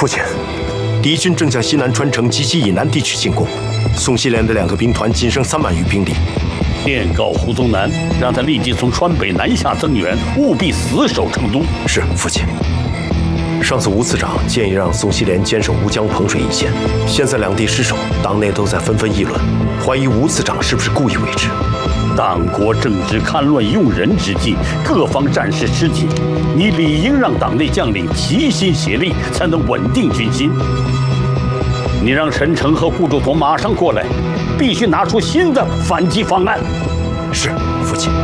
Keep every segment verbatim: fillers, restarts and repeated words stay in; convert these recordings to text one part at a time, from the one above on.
父亲，敌军正向西南川城及其以南地区进攻，宋希濂的两个兵团仅剩三万余兵力。 电告胡宗南，让他立即从川北南下增援，务必死守成都。 是，父亲。上次吴次长建议让宋希濂坚守吴江彭水一线，现在两地失守，党内都在纷纷议论，怀疑吴次长是不是故意为之。 党国正值戡乱用人之际，各方战事吃紧，你理应让党内将领齐心协力，才能稳定军心。你让陈诚和顾祝同马上过来，必须拿出新的反击方案。 是，父亲。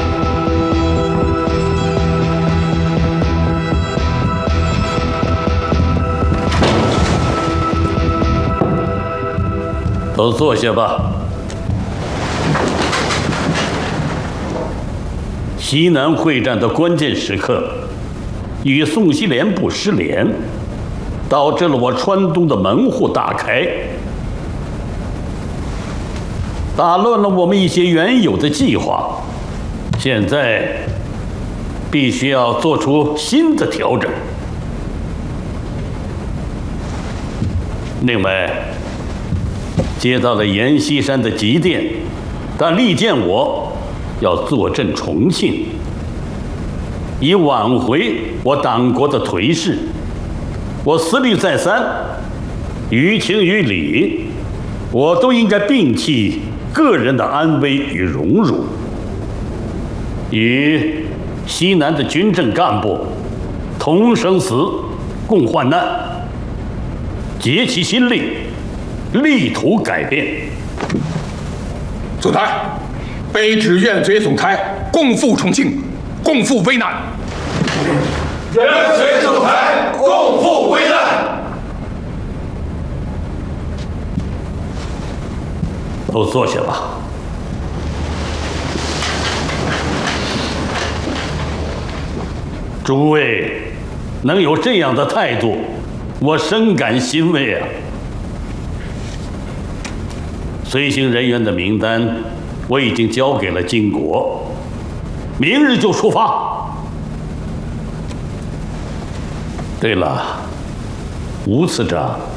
都坐下吧。西南会战的关键时刻，与宋希濂部失联，导致了我川东的门户大开，打乱了我们一些原有的计划。现在必须要做出新的调整。另外，接到了阎锡山的急电，他力荐我要坐镇重庆，以挽回我党国的颓势。我思虑再三，于情于理，我都应该摒弃个人的安危与荣辱，与西南的军政干部同生死，共患难，竭其心力，力图改变。 总裁，卑职愿随总裁共赴重庆，共赴危难。 跟随总裁共赴危难。 都坐下吧。诸位能有这样的态度，我深感欣慰啊。随行人员的名单我已经交给了金国，明日就出发。对了，吴次长。